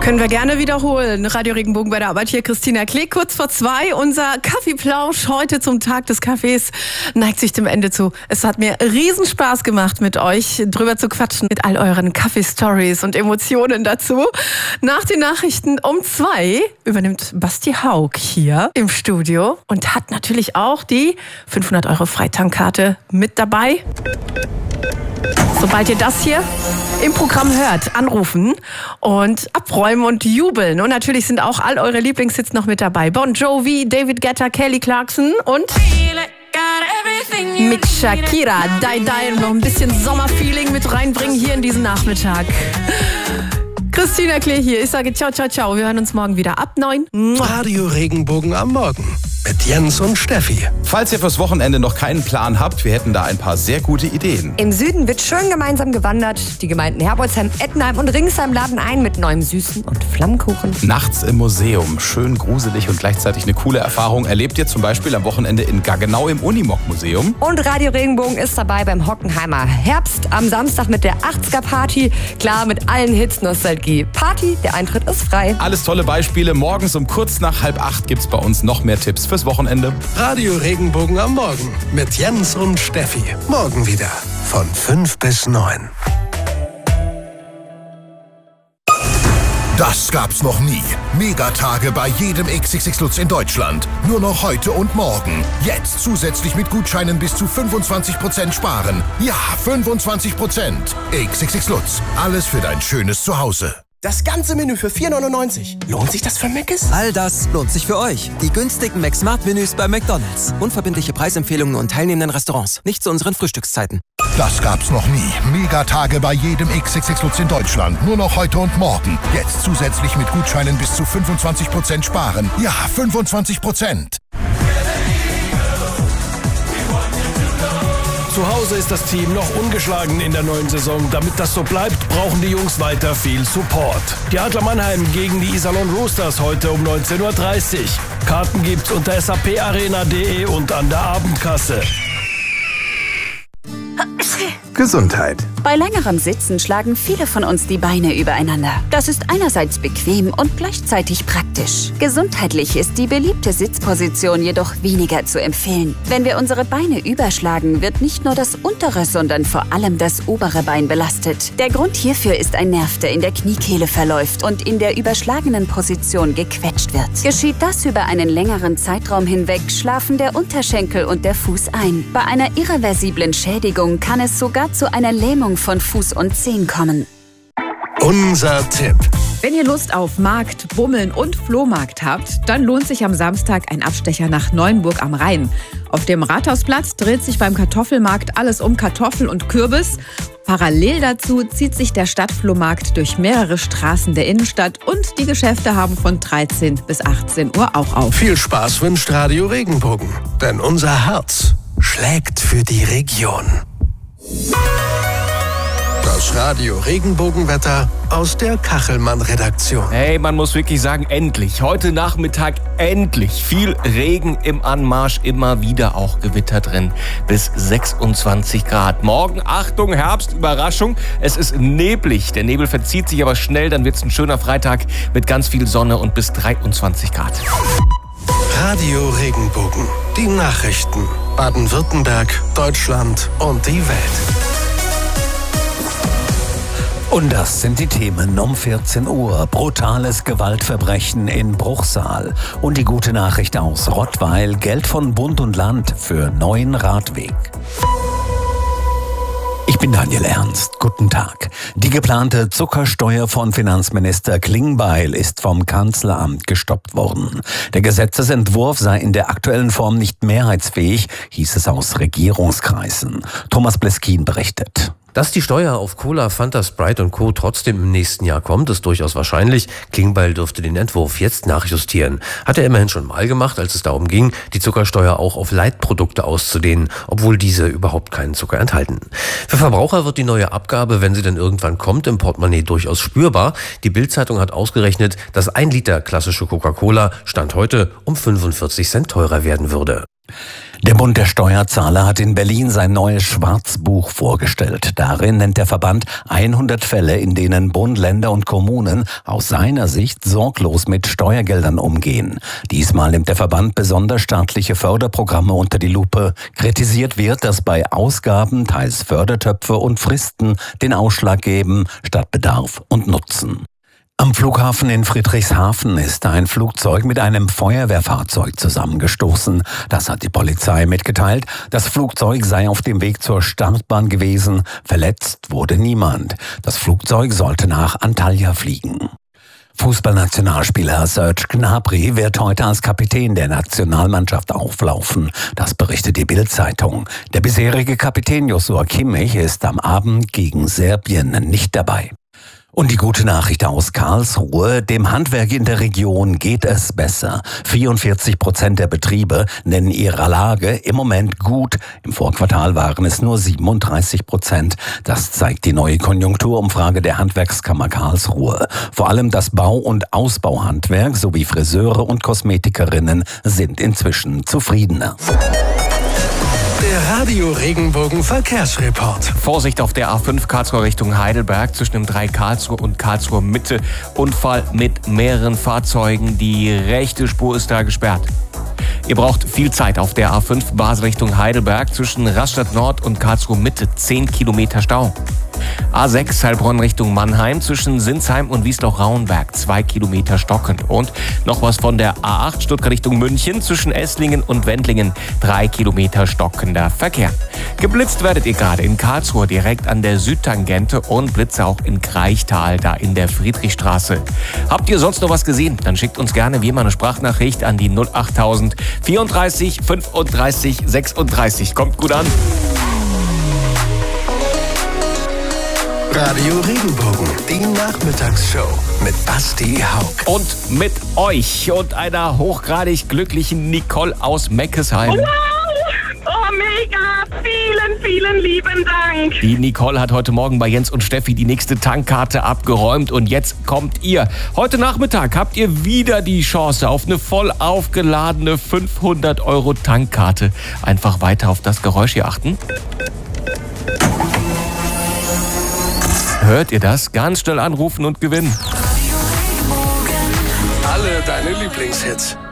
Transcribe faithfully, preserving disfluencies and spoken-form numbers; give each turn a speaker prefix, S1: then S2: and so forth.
S1: Können wir gerne wiederholen. Radio Regenbogen bei der Arbeit, hier Christina Klee. Kurz vor zwei, unser Kaffeeplausch heute zum Tag des Kaffees neigt sich dem Ende zu. Es hat mir riesen Spaß gemacht, mit euch drüber zu quatschen, mit all euren Kaffee-Stories und Emotionen dazu. Nach den Nachrichten um zwei übernimmt Basti Haug hier im Studio und hat natürlich auch die fünfhundert Euro Freitankarte mit dabei. Sobald ihr das hier im Programm hört, anrufen und abräumen und jubeln. Und natürlich sind auch all eure Lieblingshits noch mit dabei. Bon Jovi, David Guetta, Kelly Clarkson und mit Shakira, Die Die, und noch ein bisschen Sommerfeeling mit reinbringen hier in diesen Nachmittag. Christina Klee hier. Ich sage ciao, ciao, ciao. Wir hören uns morgen wieder ab neun.
S2: Radio Regenbogen am Morgen mit Jens und Steffi.
S3: Falls ihr fürs Wochenende noch keinen Plan habt, wir hätten da ein paar sehr gute Ideen.
S4: Im Süden wird schön gemeinsam gewandert. Die Gemeinden Herbolzheim, Ettenheim und Ringsheim laden ein mit neuem Süßen und Flammkuchen.
S3: Nachts im Museum. Schön gruselig und gleichzeitig eine coole Erfahrung. Erlebt ihr zum Beispiel am Wochenende in Gaggenau im Unimog-Museum.
S4: Und Radio Regenbogen ist dabei beim Hockenheimer Herbst am Samstag mit der achtziger-Party. Klar, mit allen Hits Nostalgie. Party, der Eintritt ist frei.
S3: Alles tolle Beispiele. Morgens um kurz nach halb acht gibt's bei uns noch mehr Tipps fürs Wochenende.
S2: Radio Regenbogen am Morgen mit Jens und Steffi. Morgen wieder von fünf bis neun.
S5: Das gab's noch nie. Megatage bei jedem X X X Lutz in Deutschland. Nur noch heute und morgen. Jetzt zusätzlich mit Gutscheinen bis zu fünfundzwanzig Prozent sparen. Ja, fünfundzwanzig Prozent. X X X Lutz. Alles für dein schönes Zuhause.
S6: Das ganze Menü für vier neunundneunzig. Lohnt sich das für Mc's?
S7: All das lohnt sich für euch. Die günstigen McSmart-Menüs bei McDonald's. Unverbindliche Preisempfehlungen und teilnehmenden Restaurants. Nicht zu unseren Frühstückszeiten.
S5: Das gab's noch nie. Megatage bei jedem X X X Lutz in Deutschland. Nur noch heute und morgen. Jetzt zusätzlich mit Gutscheinen bis zu fünfundzwanzig Prozent sparen. Ja, fünfundzwanzig Prozent.
S2: Zu Hause ist das Team noch ungeschlagen in der neuen Saison. Damit das so bleibt, brauchen die Jungs weiter viel Support. Die Adler Mannheim gegen die Iserlohn Roosters heute um neunzehn Uhr dreißig. Karten gibt's unter s a p arena punkt d e und an der Abendkasse.
S8: Gesundheit.
S9: Bei längerem Sitzen schlagen viele von uns die Beine übereinander. Das ist einerseits bequem und gleichzeitig praktisch. Gesundheitlich ist die beliebte Sitzposition jedoch weniger zu empfehlen. Wenn wir unsere Beine überschlagen, wird nicht nur das untere, sondern vor allem das obere Bein belastet. Der Grund hierfür ist ein Nerv, der in der Kniekehle verläuft und in der überschlagenen Position gequetscht wird. Geschieht das über einen längeren Zeitraum hinweg, schlafen der Unterschenkel und der Fuß ein. Bei einer irreversiblen Schädigung kann es sogar zu einer Lähmung von Fuß und Zehen kommen.
S2: Unser Tipp.
S10: Wenn ihr Lust auf Markt, Bummeln und Flohmarkt habt, dann lohnt sich am Samstag ein Abstecher nach Neuenburg am Rhein. Auf dem Rathausplatz dreht sich beim Kartoffelmarkt alles um Kartoffel und Kürbis. Parallel dazu zieht sich der Stadtflohmarkt durch mehrere Straßen der Innenstadt und die Geschäfte haben von dreizehn bis achtzehn Uhr auch auf.
S2: Viel Spaß wünscht Radio Regenbogen, denn unser Herz schlägt für die Region. Das Radio Regenbogenwetter aus der Kachelmann-Redaktion.
S11: Hey, man muss wirklich sagen, endlich. Heute Nachmittag endlich. Viel Regen im Anmarsch, immer wieder auch Gewitter drin. Bis sechsundzwanzig Grad. Morgen, Achtung, Herbst, Überraschung. Es ist neblig. Der Nebel verzieht sich aber schnell. Dann wird es ein schöner Freitag mit ganz viel Sonne und bis dreiundzwanzig Grad.
S2: Radio Regenbogen. Die Nachrichten. Baden-Württemberg, Deutschland und die Welt.
S12: Und das sind die Themen um vierzehn Uhr. Brutales Gewaltverbrechen in Bruchsal. Und die gute Nachricht aus Rottweil. Geld von Bund und Land für neuen Radweg. Ich bin Daniel Ernst. Guten Tag. Die geplante Zuckersteuer von Finanzminister Klingbeil ist vom Kanzleramt gestoppt worden. Der Gesetzesentwurf sei in der aktuellen Form nicht mehrheitsfähig, hieß es aus Regierungskreisen. Thomas Bleskin berichtet.
S13: Dass die Steuer auf Cola, Fanta, Sprite und Co. trotzdem im nächsten Jahr kommt, ist durchaus wahrscheinlich. Klingbeil dürfte den Entwurf jetzt nachjustieren. Hat er immerhin schon mal gemacht, als es darum ging, die Zuckersteuer auch auf Leitprodukte auszudehnen, obwohl diese überhaupt keinen Zucker enthalten. Für Verbraucher wird die neue Abgabe, wenn sie dann irgendwann kommt, im Portemonnaie durchaus spürbar. Die Bild-Zeitung hat ausgerechnet, dass ein Liter klassische Coca-Cola Stand heute um fünfundvierzig Cent teurer werden würde.
S12: Der Bund der Steuerzahler hat in Berlin sein neues Schwarzbuch vorgestellt. Darin nennt der Verband hundert Fälle, in denen Bund, Länder und Kommunen aus seiner Sicht sorglos mit Steuergeldern umgehen. Diesmal nimmt der Verband besonders staatliche Förderprogramme unter die Lupe. Kritisiert wird, dass bei Ausgaben teils Fördertöpfe und Fristen den Ausschlag geben, statt Bedarf und Nutzen. Am Flughafen in Friedrichshafen ist ein Flugzeug mit einem Feuerwehrfahrzeug zusammengestoßen. Das hat die Polizei mitgeteilt. Das Flugzeug sei auf dem Weg zur Startbahn gewesen. Verletzt wurde niemand. Das Flugzeug sollte nach Antalya fliegen. Fußballnationalspieler Serge Gnabry wird heute als Kapitän der Nationalmannschaft auflaufen. Das berichtet die Bild-Zeitung. Der bisherige Kapitän Joshua Kimmich ist am Abend gegen Serbien nicht dabei. Und die gute Nachricht aus Karlsruhe: Dem Handwerk in der Region geht es besser. vierundvierzig Prozent der Betriebe nennen ihre Lage im Moment gut. Im Vorquartal waren es nur siebenunddreißig Prozent. Das zeigt die neue Konjunkturumfrage der Handwerkskammer Karlsruhe. Vor allem das Bau- und Ausbauhandwerk sowie Friseure und Kosmetikerinnen sind inzwischen zufriedener.
S2: Der Radio Regenbogen Verkehrsreport.
S11: Vorsicht auf der A fünf Karlsruhe Richtung Heidelberg zwischen dem drei Karlsruhe und Karlsruhe Mitte. Unfall mit mehreren Fahrzeugen. Die rechte Spur ist da gesperrt. Ihr braucht viel Zeit auf der A fünf Basel Richtung Heidelberg zwischen Rastatt Nord und Karlsruhe Mitte. zehn Kilometer Stau. A sechs Heilbronn Richtung Mannheim zwischen Sinsheim und Wiesloch-Rauenberg. zwei Kilometer stockend. Und noch was von der A acht Stuttgart Richtung München zwischen Esslingen und Wendlingen. drei Kilometer stockender Verkehr. Geblitzt werdet ihr gerade in Karlsruhe direkt an der Südtangente und Blitze auch in Kreichtal, da in der Friedrichstraße. Habt ihr sonst noch was gesehen? Dann schickt uns gerne wie immer eine Sprachnachricht an die null achttausend vierunddreißig fünfunddreißig sechsunddreißig. Kommt gut an.
S2: Radio Regenbogen, die Nachmittagsshow mit Basti Haug.
S11: Und mit euch und einer hochgradig glücklichen Nicole aus Meckesheim.
S14: Wow! Oh, mega! Vielen, vielen lieben Dank!
S11: Die Nicole hat heute Morgen bei Jens und Steffi die nächste Tankkarte abgeräumt und jetzt kommt ihr. Heute Nachmittag habt ihr wieder die Chance auf eine voll aufgeladene fünfhundert Euro Tankkarte. Einfach weiter auf das Geräusch hier achten. Hört ihr das? Ganz schnell anrufen und gewinnen.
S2: Alle deine Lieblingshits.